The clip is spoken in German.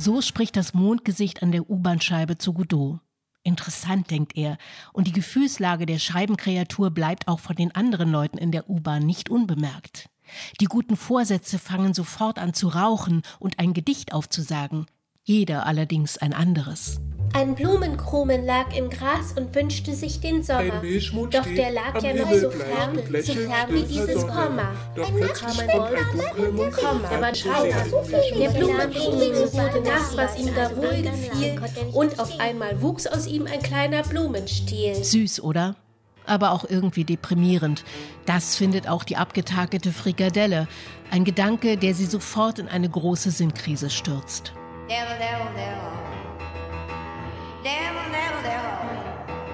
So spricht das Mondgesicht an der U-Bahn-Scheibe zu Godot. Interessant, denkt er, und die Gefühlslage der Scheibenkreatur bleibt auch von den anderen Leuten in der U-Bahn nicht unbemerkt. Die guten Vorsätze fangen sofort an zu rauchen und ein Gedicht aufzusagen. Jeder allerdings ein anderes. Ein Blumenkrumen lag im Gras und wünschte sich den Sommer. Doch der lag ja noch so fern wie dieses Komma. Dann kam ein Wolf mit einem Komma. Er war traurig. Der Blumenkrumen wurde nass, was ihm da wohl gefiel. Und auf einmal wuchs aus ihm ein kleiner Blumenstiel. Süß, oder? Aber auch irgendwie deprimierend. Das findet auch die abgetakelte Frikadelle. Ein Gedanke, der sie sofort in eine große Sinnkrise stürzt. Devil, devil, devil. Devil, devil, devil.